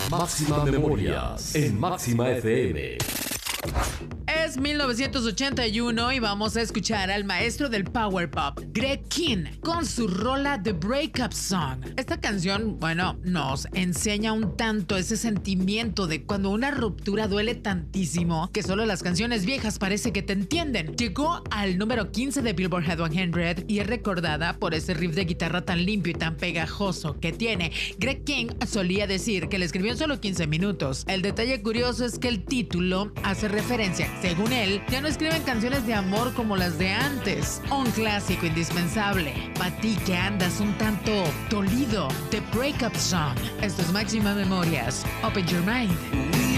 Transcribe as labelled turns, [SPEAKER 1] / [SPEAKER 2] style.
[SPEAKER 1] Máxima Memorias en Máxima FM.
[SPEAKER 2] Es 1981 y vamos a escuchar al maestro del power pop, Greg King, con su rola The Breakup Song. Esta canción, bueno, nos enseña un tanto ese sentimiento de cuando una ruptura duele tantísimo que solo las canciones viejas parece que te entienden. Llegó al número 15 de Billboard Hot 100 y es recordada por ese riff de guitarra tan limpio y tan pegajoso que tiene. Greg King solía decir que le escribió en solo 15 minutos. El detalle curioso es que el título hace referencia, según él, ya no escriben canciones de amor como las de antes. Un clásico indispensable para ti que andas un tanto dolido. The Breakup Song. Esto es Máxima Memorias. Open your mind.